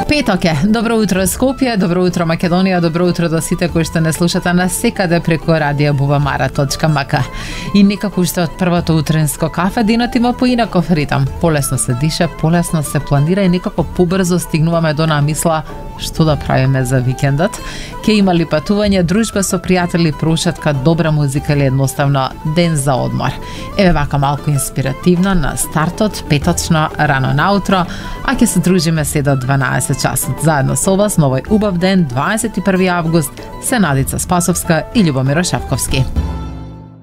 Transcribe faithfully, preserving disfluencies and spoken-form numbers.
Петок е. Добро утро Скопје, добро утро Македонија, добро утро до сите кои што не слушате на секаде преку радио бубамара точка ем ка. И некако уште од првото утринско кафе денот има поинаков ритам. Полесно се дише, полесно се планира и некако побрзо стигнуваме до намисла што да правиме за викендот. Ке има ли патување, дружба со пријатели, прошетка, добра музика или едноставно ден за одмор. Еве вака малку инспиративно на стартот, петочно, рано наутро, а ќе се дружиме се до дванаесет часот. Заедно со вас на овој убав ден, дваесет и први август, се Надица Спасовска и Љубомир Шавковски.